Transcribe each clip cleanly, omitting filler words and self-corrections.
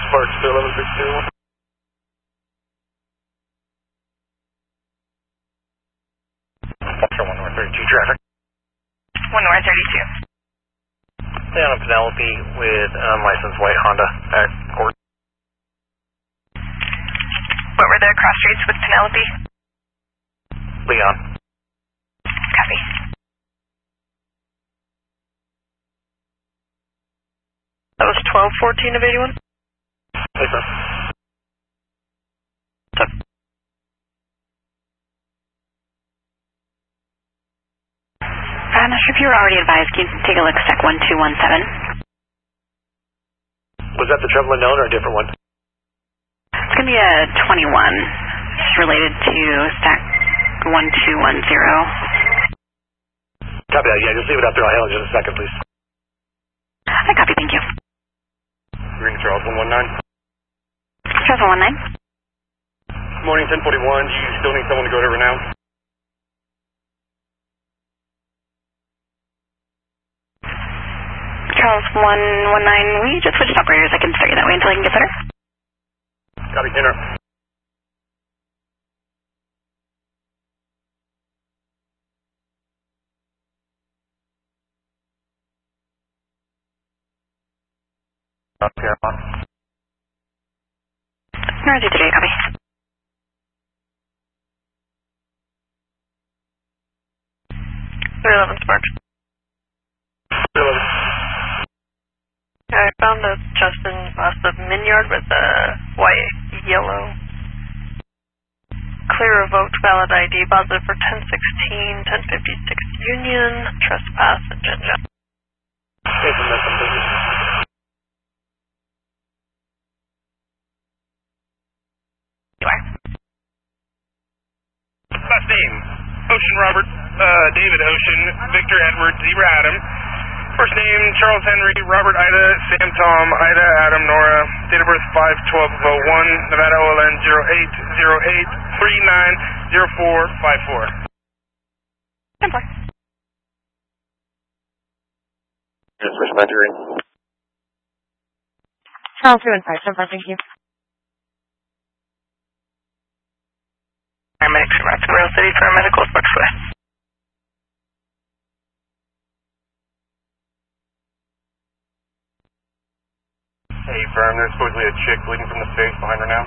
Sparks to 1162. Foxtrot 1 North 32 traffic. 1 North 32. Stay on Penelope with an unlicensed white Honda at court. What were the cross streets with Penelope? Leon. Copy. That was 1214 of 81? Hey, sir. I'm not sure if you were already advised. Can you take a look at SEC 1217? Was that the trouble unknown or a different one? It's going to be a 21. It's related to SEC 1210. Copy that. Yeah, just leave it up there. I'll handle it in just a second, please. I copy, thank you. Green Charles 119. Charles 119. Good morning, 1041. Do you still need someone to go to Renown? Charles 119, we just switched operators. I can start you that way until I can get better. Copy, dinner. North 33, copy. .311 Sparks. 311. I found a Justin west of Minyard with a white, yellow, clear revoked valid ID, positive for 1016, 1056 Union, trespass, and Ginger. Okay, from that, You are. Last name, Ocean Robert, David Ocean, Victor Edward, Zebra Adam. First name, Charles Henry, Robert Ida, Sam Tom, Ida, Adam, Nora. Date of birth, 5/12/01, Nevada OLN 0808390454. Simple. just switch my turn. Charles 215, thank you. Paramedics from Rail City for medical Sparks West. Hey, firm, there's supposedly a chick bleeding from the face behind her now.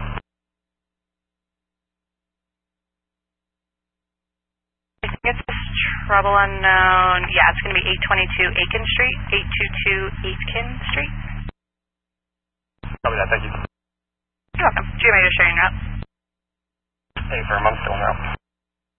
I think it's trouble unknown. Yeah, it's going to be 822 Aiken Street, 822 Aitken Street. Copy that, thank you. You're welcome. Do you want me to share your note? Hey, firm, I'm still now.